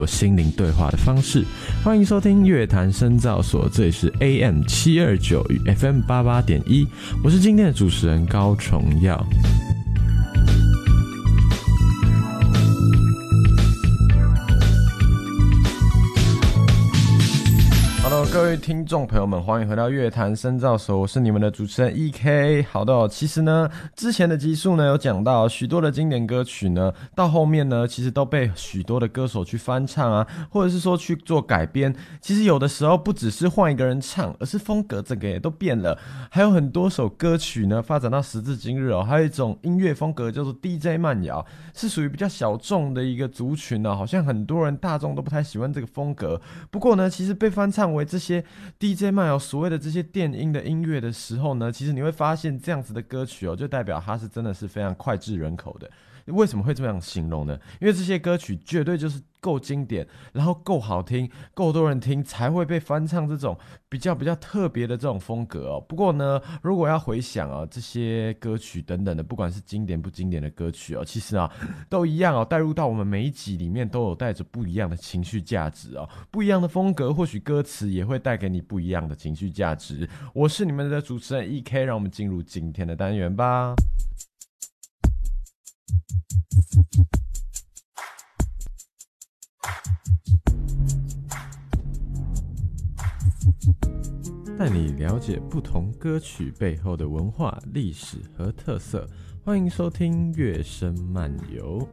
心灵对话的方式。欢迎收听乐坛深造所，这里是 AM729与 FM88.1，我是今天的主持人高崇耀。Hello， 各位听众朋友们，欢迎回到乐坛深造所，我是你们的主持人 EK。好的其实呢，之前的集数呢有讲到许多的经典歌曲呢，到后面呢，其实都被许多的歌手去翻唱啊，或者是说去做改编。其实有的时候不只是换一个人唱，而是风格整个也都变了。还有很多首歌曲呢，发展到时至今日哦，还有一种音乐风格叫做 DJ 慢摇，是属于比较小众的一个族群哦，好像很多人大众都不太喜欢这个风格。不过呢，其实被翻唱为这些 DJ 慢摇所谓的这些电音的音乐的时候呢，其实你会发现这样子的歌曲哦，就代表它是真的是非常脍炙人口的。为什么会这样形容呢？因为这些歌曲绝对就是够经典，然后够好听，够多人听，才会被翻唱这种比较特别的这种风格哦。不过呢，如果要回想啊，这些歌曲等等的，不管是经典不经典的歌曲哦，其实啊都一样哦，带入到我们每一集里面都有带着不一样的情绪价值哦，不一样的风格，或许歌词也会带给你不一样的情绪价值。我是你们的主持人 EK， 让我们进入今天的单元吧。带你了解不同歌曲背后的文化、历史和特色，欢迎收听乐声漫游。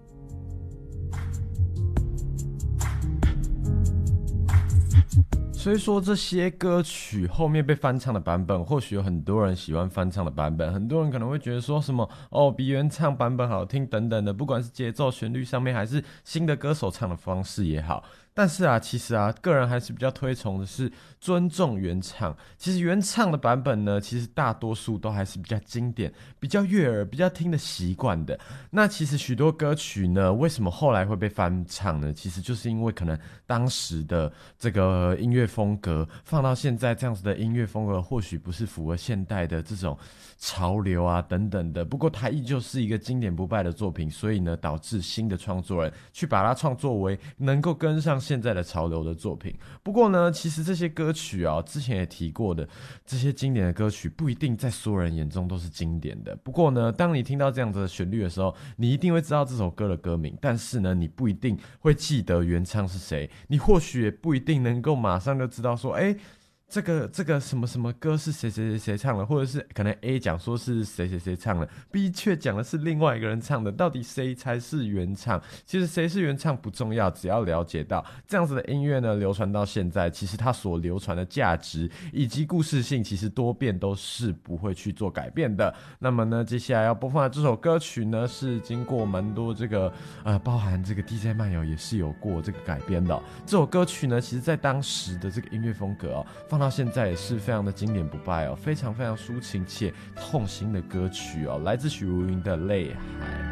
所以说这些歌曲后面被翻唱的版本，或许有很多人喜欢翻唱的版本，很多人可能会觉得说什么比原唱版本好听等等的，不管是节奏、旋律上面，还是新的歌手唱的方式也好。但是啊，其实啊，个人还是比较推崇的是尊重原唱。其实原唱的版本呢，其实大多数都还是比较经典、比较悦耳、比较听得习惯的。那其实许多歌曲呢，为什么后来会被翻唱呢？其实就是因为可能当时的这个音乐风格放到现在这样子的音乐风格，或许不是符合现代的这种潮流啊等等的。不过它依旧是一个经典不败的作品，所以呢，导致新的创作人去把它创作为能够跟上现在的潮流的作品。不过呢，其实这些歌曲啊，之前也提过的，这些经典的歌曲不一定在所有人眼中都是经典的。不过呢，当你听到这样子的旋律的时候，你一定会知道这首歌的歌名，但是呢，你不一定会记得原唱是谁，你或许也不一定能够马上就知道说，这个什么什么歌是谁谁谁谁唱的，或者是可能 A 讲说是谁谁谁唱的， B 却讲的是另外一个人唱的，到底谁才是原唱？其实谁是原唱不重要，只要了解到这样子的音乐呢流传到现在，其实它所流传的价值以及故事性其实多变都是不会去做改变的。那么呢，接下来要播放的这首歌曲呢，是经过蛮多这个包含这个 DJ 漫游也是有过这个改编的这首歌曲呢，其实在当时的这个音乐风格放到现在也是非常的经典不败非常非常抒情且痛心的歌曲来自许茹芸的《泪海》。